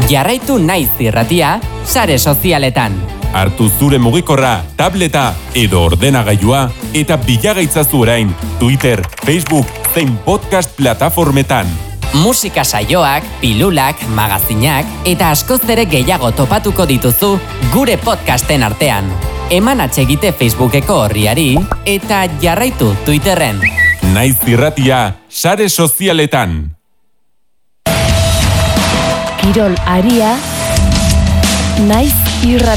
Jarraitu Naiz irratia sare sozialetan. Hartu zure mugikorra, tableta edo ordenagailua eta bilagaitzazu orain Twitter, Facebook zein podcast plataformetan. Musika saioak, pilulak, magazinak eta askoz ere gehiago topatuko dituzu gure podcasten artean. Eman atsegite Facebookeko orriari eta jarraitu Twitterren. Naiz irratia sare sozialetan. Kirol aria, Naiz irratia.